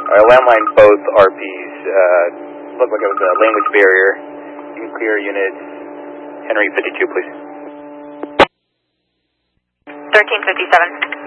Landline both RPs. Looked like it was a language barrier. You can clear units. Henry 52, please. 1357.